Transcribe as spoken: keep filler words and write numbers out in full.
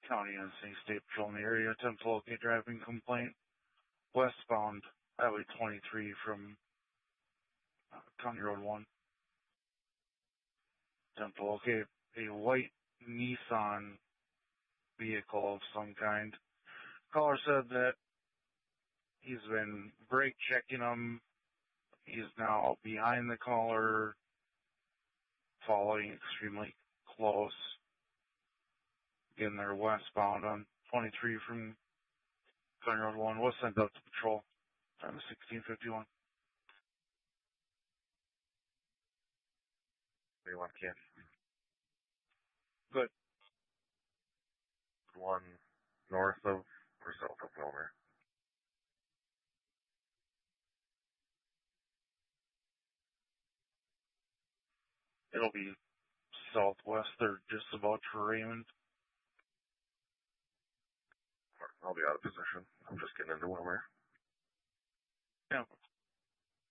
County and City State Patrol in the area. Attempt to locate driving complaint. Westbound Highway twenty-three from uh, County Road one. Attempt to locate a white Nissan vehicle of some kind. Caller said that he's been brake checking him. He's now behind the caller, following extremely close. Again, they're westbound on twenty-three from County Road one. Was sent out to patrol. Time is sixteen fifty-one. What do you want, Ken? Good. One north of or south of Wilmer? It'll be southwest. They're just about to Raymond. I'll be out of position. I'm just getting into Wilmer. Yeah.